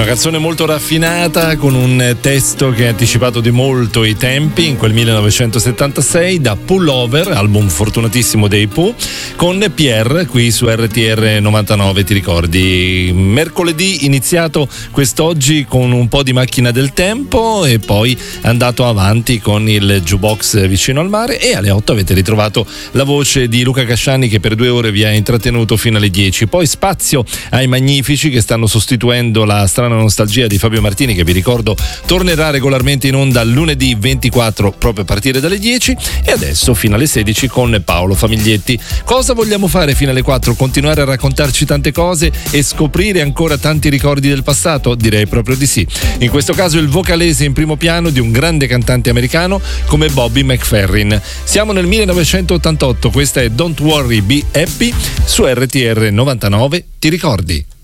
canzone molto raffinata con un testo che ha anticipato di molto i tempi in quel 1976 da Pullover, album fortunatissimo dei Pooh, con Pierre qui su RTR 99, ti ricordi? Mercoledì iniziato quest'oggi con un po' di macchina del tempo e poi andato avanti con il jukebox vicino al mare, e alle 8 avete ritrovato la voce di Luca Casciani che per 2 ore vi ha intrattenuto fino alle 10. Poi spazio ai Magnifici che stanno sostituendo la strana nostalgia di Fabio Martini, che vi ricordo tornerà regolarmente in onda lunedì 24 proprio a partire dalle 10, e adesso fino alle 16 con Paolo Famiglietti. Cosa vogliamo fare fino alle 4? Continuare a raccontarci tante cose e scoprire ancora tanti ricordi del passato? Direi proprio di sì. In questo caso il vocalese in primo piano di un grande cantante americano come Bobby McFerrin. Siamo nel 1988, questa è Don't Worry Be Happy su RTR 99, ti ricordi?